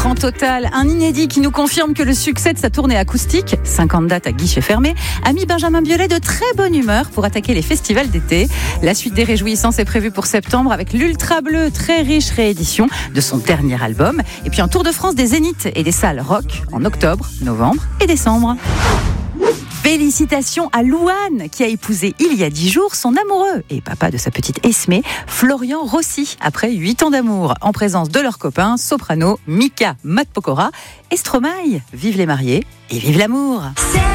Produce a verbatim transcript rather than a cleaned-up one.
Écran total, un inédit qui nous confirme que le succès de sa tournée acoustique, cinquante dates à guichet fermé, a mis Benjamin Biolay de très bonne humeur pour attaquer les festivals d'été. La suite des réjouissances est prévue pour septembre avec l'Ultra Bleu, très riche réédition de son dernier album. Et puis un tour de France des zéniths et des salles rock en octobre, novembre et décembre. Félicitations à Louane qui a épousé il y a dix jours son amoureux et papa de sa petite Esmée, Florian Rossi, après huit ans d'amour, en présence de leurs copains soprano Mika Matpokora et Stromae. Vive les mariés et vive l'amour!